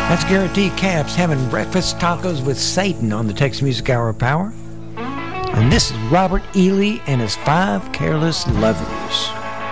That's Garrett D. Capps having breakfast tacos with Satan on the Texas Music Hour Power. And this is Robert Ely and his 5 Careless Lovers.